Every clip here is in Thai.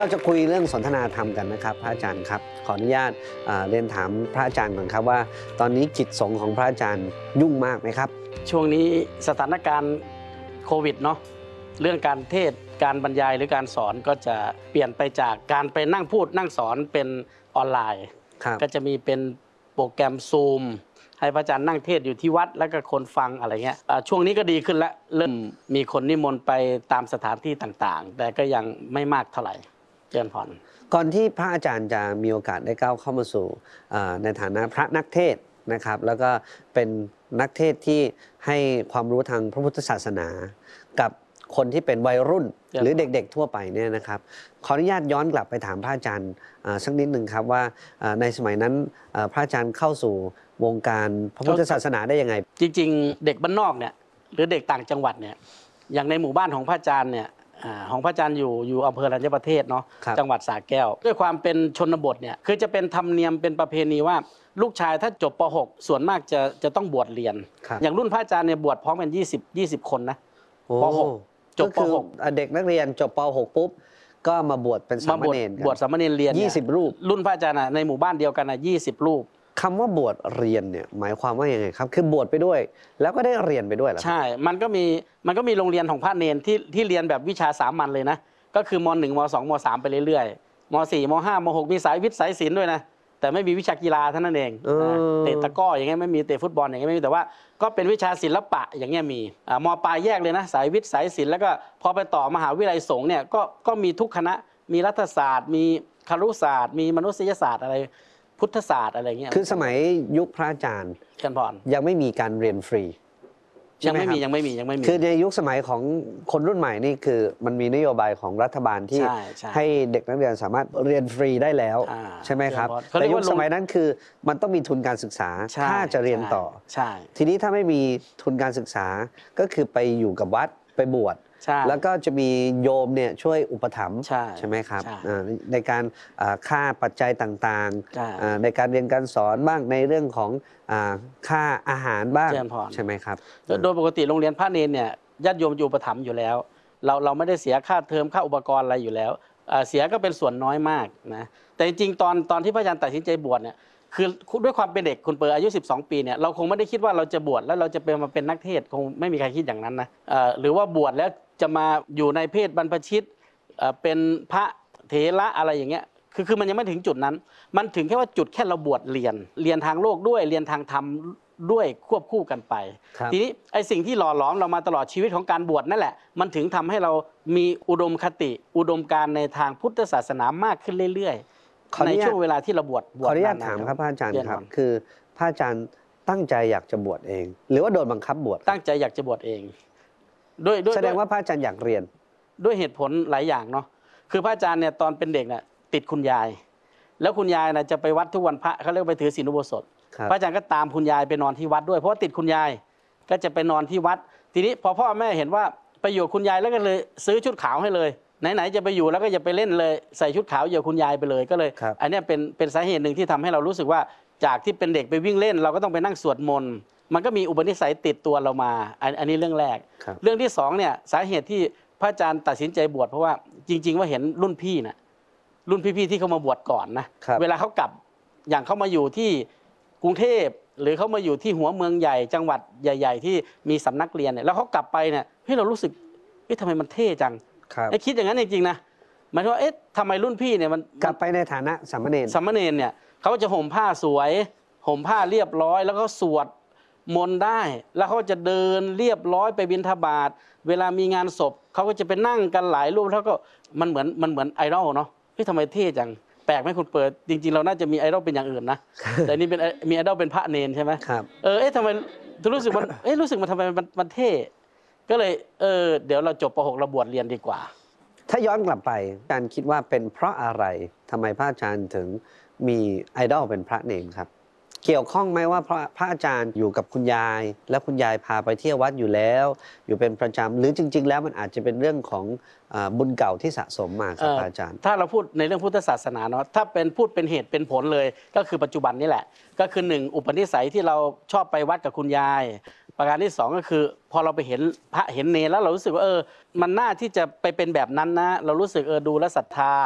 เราจะคุยเรื่องสนทนาธรรมกันนะครับพระอาจารย์ครับขออนุญาตเรียนถามพระอาจารย์ก่อนครับว่าตอนนี้กิจสงฆ์ของพระอาจารย์ยุ่งมากไหมครับช่วงนี้สถานการณ์โควิดเนาะเรื่องการเทศการบรรยายหรือการสอนก็จะเปลี่ยนไปจากการไปนั่งพูดนั่งสอนเป็นออนไลน์ก็จะมีเป็นโปรแกรมซูมให้พระอาจารย์นั่งเทศอยู่ที่วัดแล้วก็คนฟังอะไรเงี้ยช่วงนี้ก็ดีขึ้นแล้วเริ่มมีคนนิมนต์ไปตามสถานที่ต่างๆแต่ก็ยังไม่มากเท่าไหร่เจริญพรก่อนที่พระอาจารย์จะมีโอกาสได้ก้าวเข้ามาสู่ในฐานะพระนักเทศนะครับแล้วก็เป็นนักเทศที่ให้ความรู้ทางพระพุทธศาสนากับคนที่เป็นวัยรุ่นหรือเด็กๆทั่วไปเนี่ยนะครับขออนุญาตย้อนกลับไปถามพระอาจารย์สักนิดหนึ่งครับว่าในสมัยนั้นพระอาจารย์เข้าสู่วงการพระพุทธศาสนาได้ยังไงจริงๆเด็กบ้านนอกเนี่ยหรือเด็กต่างจังหวัดเนี่ยอย่างในหมู่บ้านของพระอาจารย์เนี่ยของพระอาจารย์อยู่อำเภออรัญญประเทศเนาะจังหวัดสระแก้วด้วยความเป็นชนบทเนี่ยคือจะเป็นธรรมเนียมเป็นประเพณีว่าลูกชายถ้าจบป .6 ส่วนมากจะต้องบวชเรียนอย่างรุ่นพระอาจารย์เนี่ยบวชพร้อมกัน20 คนนะป .6 จบป .6 เด็กนักเรียนจบป .6 ปุ๊บก็มาบวชเป็นสามเณรบวชสามเณรเรียน 20 รูปรุ่นพระอาจารย์ในหมู่บ้านเดียวกัน20 รูปคำว่าบวชเรียนเนี่ยหมายความว่าอย่างไรครับคือบวชไปด้วยแล้วก็ได้เรียนไปด้วยเหรอใช่มันก็มีโรงเรียนของพระเนรที่เรียนแบบวิชาสามัญเลยนะก็คือม.1 ม.2 ม.3 ไปเรื่อยๆม.4 ม.5 ม.6 มีสายวิทย์สายศิลป์ด้วยนะแต่ไม่มีวิชากีฬาเท่านั้นเองเตะตะก้ออย่างเงี้ยไม่มีเตะฟุตบอลอย่างเงี้ยไม่มีแต่ว่าก็เป็นวิชาศิลปะอย่างเงี้ยมีม.ปลายแยกเลยนะสายวิทย์สายศิลป์แล้วก็พอไปต่อมหาวิทยาลัยสงฆ์เนี่ยก็มีทุกคณะมีรัฐศาสตร์มีครุศาสตร์มีมนุษยศาสตร์อะไรพุทธศาสตร์อะไรเงี้ยคือสมัยยุคพระอาจารย์ยังไม่มีการเรียนฟรียังไม่มีคือในยุคสมัยของคนรุ่นใหม่นี่คือมันมีนโยบายของรัฐบาลที่ให้เด็กนักเรียนสามารถเรียนฟรีได้แล้วใช่ไหมครับแต่ยุคสมัยนั้นคือมันต้องมีทุนการศึกษาถ้าจะเรียนต่อทีนี้ถ้าไม่มีทุนการศึกษาก็คือไปอยู่กับวัดไปบวชแล้วก็จะมีโยมเนี่ยช่วยอุปถัมภ์ใช่ไหมครับในการค่าปัจจัยต่างๆในการเรียนการสอนบ้างในเรื่องของค่าอาหารบ้างใช่ไหมครับโดยปกติโรงเรียนพระเนรเนี่ยญาติโยมอยู่อุปถัมภ์อยู่แล้วเราไม่ได้เสียค่าเทอมค่าอุปกรณ์อะไรอยู่แล้วเสียก็เป็นส่วนน้อยมากนะแต่จริงๆตอนที่พระอาจารย์ตัดสินใจบวชเนี่ยคือด้วยความเป็นเด็กคุณเปิดอายุ12 ปีเนี่ยเราคงไม่ได้คิดว่าเราจะบวชแล้วเราจะมาเป็นนักเทศคงไม่มีใครคิดอย่างนั้นนะหรือว่าบวชแล้วจะมาอยู่ในเพศบรรพชิตเป็นพระเถระอะไรอย่างเงี้ยคือมันยังไม่ถึงจุดนั้นมันถึงแค่ว่าจุดแค่เราบวชเรียนทางโลกด้วยเรียนทางธรรมด้วยควบคู่กันไปทีนี้ไอ้สิ่งที่หล่อหลอมเรามาตลอดชีวิตของการบวชนั่นแหละมันถึงทำให้เรามีอุดมคติอุดมการในทางพุทธศาสนามากขึ้นเรื่อยๆในช่วงเวลาที่เราบวชขออนุญาตถามครับพระอาจารย์ครับคือพระอาจารย์ตั้งใจอยากจะบวชเองหรือว่าโดนบังคับบวชตั้งใจอยากจะบวชเองแสดงว่าพระอาจารย์อยากเรียนด้วยเหตุผลหลายอย่างเนาะคือพระอาจารย์เนี่ยตอนเป็นเด็กเนี่ยติดคุณยายแล้วคุณยายนะจะไปวัดทุกวันพระเขาเรียกไปถือศีลอุโบสถพระอาจารย์ก็ตามคุณยายไปนอนที่วัดด้วยเพราะว่าติดคุณยายก็จะไปนอนที่วัดทีนี้พอพ่อแม่เห็นว่าไปอยู่คุณยายแล้วก็เลยซื้อชุดขาวให้เลยไหนๆจะไปอยู่แล้วก็อย่าไปเล่นเลยใส่ชุดขาวอยู่คุณยายไปเลยก็เลยอันนี้เป็นสาเหตุหนึ่งที่ทำให้เรารู้สึกว่าจากที่เป็นเด็กไปวิ่งเล่นเราก็ต้องไปนั่งสวดมนต์มันก็มีอุปนิสัยติดตัวเรามาอันนี้เรื่องแรกเรื่องที่2เนี่ยสาเหตุที่พระอาจารย์ตัดสินใจบวชเพราะว่าจริงๆว่าเห็นรุ่นพี่นะรุ่นพี่ๆที่เขามาบวชก่อนนะเวลาเขากลับอย่างเขามาอยู่ที่กรุงเทพหรือเขามาอยู่ที่หัวเมืองใหญ่จังหวัดใหญ่ๆที่มีสำนักเรียนเนี่ยแล้วเขากลับไปเนี่ยเรารู้สึกทำไมมันเท่จังคิดอย่างนั้นจริงๆนะหมายถึงว่าทำไมรุ่นพี่เนี่ยมันกลับไปในฐานะสามเณรเนี่ยเขาจะห่มผ้าสวยห่มผ้าเรียบร้อยแล้วก็สวดมนต์ได้แล้วเขาจะเดินเรียบร้อยไปบิณฑบาตเวลามีงานศพเขาก็จะไปนั่งกันหลายรูปแล้วก็มันเหมือนไอดอลเนาะทำไมเท่จังแปลกไหมคุณเปิดจริงๆเราน่าจะมีไอดอลเป็นอย่างอื่นนะแต่นี่เป็นมีไอดอลเป็นพระเนรใช่ไหมครับทำไมรู้สึกมันทำไมมันเท่ก็เลยเดี๋ยวเราจบป .6 เราบวชเรียนดีกว่าถ้าย้อนกลับไปอาจารย์คิดว่าเป็นเพราะอะไรทำไมพระอาจารย์ถึงมีไอดอลเป็นพระเนรครับเกี่ยวข้องไหมว่าพระอาจารย์อยู่กับคุณยายแล้วคุณยายพาไปเที่ยววัดอยู่แล้วอยู่เป็นประจำหรือจริงๆแล้วมันอาจจะเป็นเรื่องของบุญเก่าที่สะสมมาครับอาจารย์ถ้าเราพูดในเรื่องพุทธศาสนาเนาะถ้าพูดเป็นเหตุเป็นผลเลยก็คือปัจจุบันนี่แหละก็คือ1อุปนิสัยที่เราชอบไปวัดกับคุณยายประการที่2ก็คือพอเราไปเห็นพระเห็นเนรแล้วเรารู้สึกว่ามันน่าที่จะไปเป็นแบบนั้นนะเรารู้สึกดูแลศรัทธา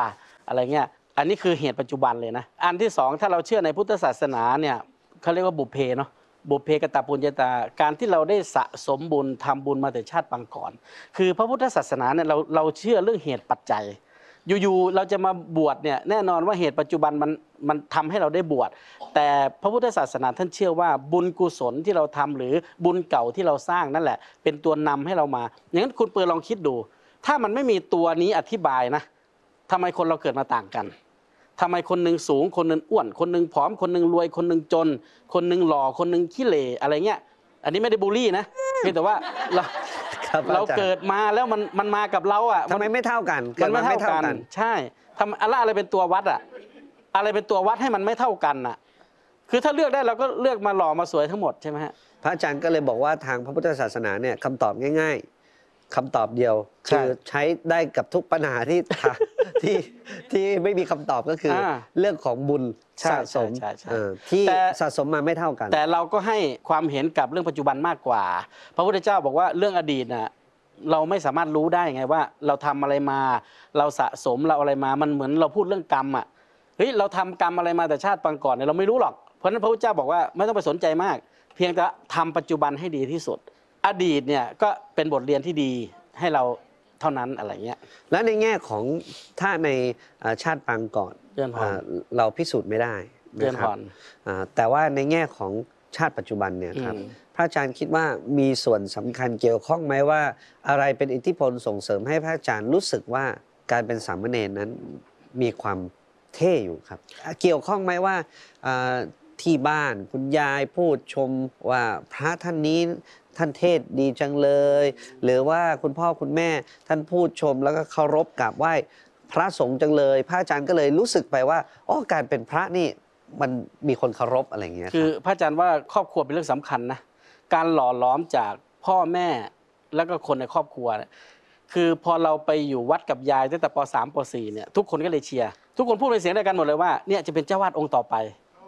อะไรเงี้ยอันนี้คือเหตุปัจจุบันเลยนะอันที่สองถ้าเราเชื่อในพุทธศาสนาเนี่ยเขาเรียกว่าบุพเพเนาะบุพเพกตปุญญาตาการที่เราได้สะสมบุญทำบุญมาแต่ชาติปางก่อนคือพระพุทธศาสนาเนี่ยเราเชื่อเรื่องเหตุปัจจัยอยู่ๆเราจะมาบวชเนี่ยแน่นอนว่าเหตุปัจจุบันมันทำให้เราได้บวชแต่พระพุทธศาสนาท่านเชื่อว่าบุญกุศลที่เราทำหรือบุญเก่าที่เราสร้างนั่นแหละเป็นตัวนำให้เรามาอย่างนั้นคุณเปิดลองคิดดูถ้ามันไม่มีตัวนี้อธิบายนะทำไมคนเราเกิดมาต่างกันทำไมคนหนึ่งสูงคนหนึ่งอ้วนคนหนึ่งผอมคนหนึ่งรวยคนหนึ่งจนคนหนึ่งหล่อคนหนึ่งขี้เหร่อะไรเงี้ยอันนี้ไม่ได้บูลลี่นะเพียงแต่ว่าเราเกิดมาแล้วมันมากับเราอ่ะทำไมไม่เท่ากันมันไม่เท่ากันใช่ทำอะไรเป็นตัววัดอ่ะอะไรเป็นตัววัดให้มันไม่เท่ากันอ่ะคือถ้าเลือกได้เราก็เลือกมาหล่อมาสวยทั้งหมดใช่ไหมฮะพระอาจารย์ก็เลยบอกว่าทางพระพุทธศาสนาเนี่ยคำตอบง่ายๆคำตอบเดียวคือใช้ได้กับทุกปัญหาที่ไม่มีคำตอบก็คือเรื่องของบุญสะสมที่สะสมมาไม่เท่ากันแต่เราก็ให้ความเห็นกับเรื่องปัจจุบันมากกว่าพระพุทธเจ้าบอกว่าเรื่องอดีตน่ะเราไม่สามารถรู้ได้ไงว่าเราทำอะไรมาเราสะสมเราอะไรมามันเหมือนเราพูดเรื่องกรรมอ่ะเฮ้ยเราทำกรรมอะไรมาแต่ชาติปางก่อนเนี่ยเราไม่รู้หรอกเพราะฉะนั้นพระพุทธเจ้าบอกว่าไม่ต้องไปสนใจมากเพียงแต่ทำปัจจุบันให้ดีที่สุดอดีตเนี่ยก็เป็นบทเรียนที่ดีให้เราเท่านั้นอะไรเงี้ยและในแง่ของถ้าในชาติปางก่อนเราพิสูจน์ไม่ได้นะครับแต่ว่าในแง่ของชาติปัจจุบันเนี่ยครับพระอาจารย์คิดว่ามีส่วนสำคัญเกี่ยวข้องไหมว่าอะไรเป็นอิทธิพลส่งเสริมให้พระอาจารย์รู้สึกว่าการเป็นสามเณรนั้นมีความเท่อยู่ครับเกี่ยวข้องไหมว่าที่บ้านคุณยายพูดชมว่าพระท่านนี้ท่านเทศดีจังเลยหรือว่าคุณพ่อคุณแม่ท่านพูดชมแล้วก็เคารพกราบไหว้พระสงฆ์จังเลยพระอาจารย์ก็เลยรู้สึกไปว่าอ๋อการเป็นพระนี่มันมีคนเคารพอะไรอย่างเงี้ยคือพระอาจารย์ว่าครอบครัวเป็นเรื่องสำคัญนะการหล่อหลอมจากพ่อแม่แล้วก็คนในครอบครัวคือพอเราไปอยู่วัดกับยายตั้งแต่ป.3 ป.4 เนี่ยทุกคนก็เลยเชียร์ทุกคนพูดเป็นเสียงเดียวกันหมดเลยว่าเนี่ยจะเป็นเจ้าวาดองค์ต่อไป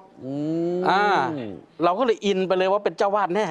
เราก็เลยอินไปเลยว่าเป็นเจ้าวาดแน่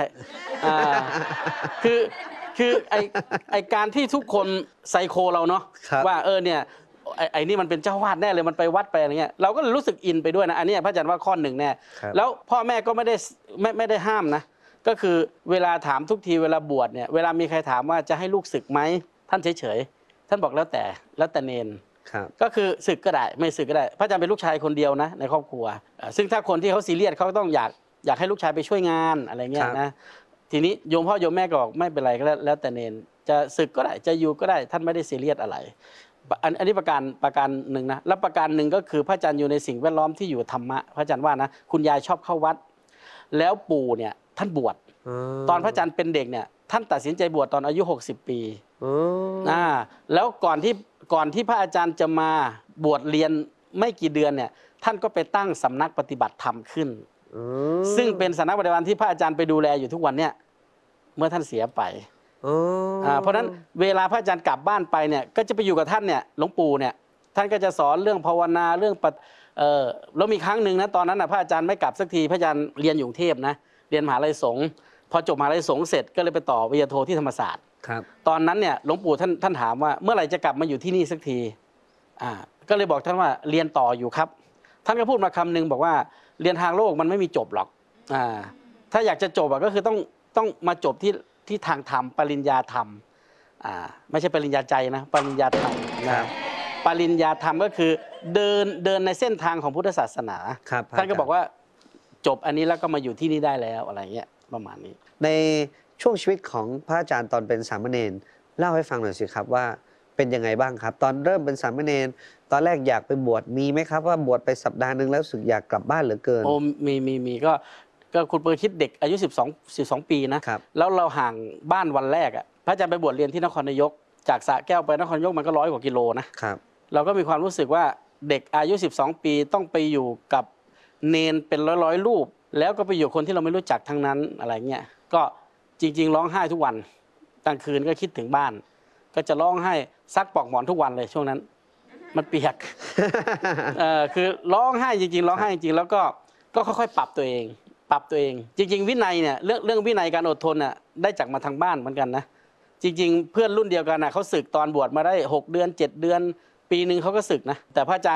คือไอการที่ทุกคนไซโคเราเนาะว่าเนี่ยไอ้นี่มันเป็นเจ้าวาดแน่เลยมันไปวัดไปอะไรเงี้ยเราก็รู้สึกอินไปด้วยนะอันนี้พระอาจารย์ว่าข้อหนึ่งแน่แล้วพ่อแม่ก็ไม่ได้ห้ามนะก็คือเวลาถามทุกทีเวลาบวชเนี่ยเวลามีใครถามว่าจะให้ลูกศึกไหมท่านเฉยๆท่านบอกแล้วแต่เนนก็คือศึกก็ได้ไม่ศึกก็ได้พระอาจารย์เป็นลูกชายคนเดียวนะในครอบครัวซึ่งถ้าคนที่เขาซีเรียสเขาต้องอยากให้ลูกชายไปช่วยงานอะไรเงี้ยนะทีนี้โยมพ่อโยมแม่ก็บอกไม่เป็นไรก็แล้วแต่เนนจะศึกก็ได้จะอยู่ก็ได้ท่านไม่ได้ซีเรียสอะไรอันนี้ประการหนึ่งนะแล้วประการหนึ่งก็คือพระอาจารย์อยู่ในสิ่งแวดล้อมที่อยู่ธรรมะพระอาจารย์ว่านะคุณยายชอบเข้าวัดแล้วปู่เนี่ยท่านบวชตอนพระอาจารย์เป็นเด็กเนี่ยท่านตัดสินใจบวชตอนอายุ60 ปีแล้วก่อนที่พระอาจารย์จะมาบวชเรียนไม่กี่เดือนเนี่ยท่านก็ไปตั้งสำนักปฏิบัติธรรมขึ้นซึ่งเป็นสำนักปฏิบัติธรรมที่พระอาจารย์ไปดูแลอยู่ทุกวันเนี่ยเมื่อท่านเสียไปเพราะฉะนั้นเวลาพระอาจารย์กลับบ้านไปเนี่ยก็จะไปอยู่กับท่านเนี่ยหลวงปู่เนี่ยท่านก็จะสอนเรื่องภาวนาเรื่องแล้วมีครั้งหนึ่งนะตอนนั้นนะพระอาจารย์ไม่กลับสักทีพระอาจารย์เรียนอยู่กรุงเทพนะเรียนมหาลัยสงฆ์พอจบมหาลัยสงฆ์เสร็จก็เลยไปต่อปริญญาโทที่ธรรมศาสตร์ตอนนั้นเนี่ยหลวงปู่ท่านถามว่าเมื่อไหร่จะกลับมาอยู่ที่นี่สักทีก็เลยบอกท่านว่าเรียนต่ออยู่ครับท่านก็พูดมาคำหนึ่งบอกว่าเรียนทางโลกมันไม่มีจบหรอกถ้าอยากจะจบก็คือต้องมาจบที่ทางธรรมปริญญาธรรมไม่ใช่ปริญญาใจนะปริญญาธรรมนะปริญญาธรรมก็คือเดินในเส้นทางของพุทธศาสนาท่านก็บอกว่าจบอันนี้แล้วก็มาอยู่ที่นี่ได้แล้วอะไรเงี้ยประมาณนี้ในช่วงชีวิตของพระอาจารย์ตอนเป็นสามเณรเล่าให้ฟังหน่อยสิครับว่าเป็นยังไงบ้างครับตอนเริ่มเป็นสามเณรตอนแรกอยากไปบวชมีไหมครับว่าบวชไปสัปดาห์นึงแล้วรู้สึกอยากกลับบ้านเหลือเกินโอ้มีก็คุณเปิดคิดเด็กอายุ12 ปีนะแล้วเราห่างบ้านวันแรกพระอาจารย์ไปบวชเรียนที่นครนายกจากสระแก้วไปนครนายกมันก็100 กว่ากิโลนะเราก็มีความรู้สึกว่าเด็กอายุ12 ปีต้องไปอยู่กับเนนเป็นร้อยรูปแล้วก็ไปอยู่คนที่เราไม่รู้จักทั้งนั้นอะไรเงี้ยก็จริงๆร้องไห้ทุกวันกลางคืนก็คิดถึงบ้านก็จะร้องไห้ซักปลอกหมอนทุกวันเลยช่วงนั้นมันเปียกคือร้องไห้จริงๆร้องไห้จริงๆแล้วก็ค่อยๆปรับตัวเองจริงๆวินัยเนี่ยเรื่องวินัยการอดทนน่ะได้จากมาทางบ้านเหมือนกันนะจริงๆเพื่อนรุ่นเดียวกันเขาสึกตอนบวชมาได้6 เดือน 7 เดือนปีนึงเขาก็สึกนะแต่พระอาจารย์